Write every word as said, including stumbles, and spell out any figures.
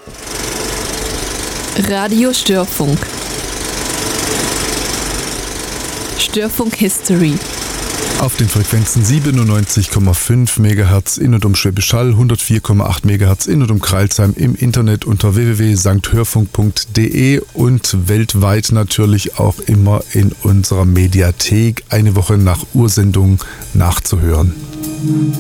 Radio Störfunk. Störfunk History. Auf den Frequenzen siebenundneunzig Komma fünf Megahertz in und um Schwäbisch Hall, hundertvier Komma acht Megahertz in und um Crailsheim, im Internet unter w w w punkt sankt hörfunk punkt d e und weltweit natürlich auch immer in unserer Mediathek eine Woche nach Ursendung nachzuhören.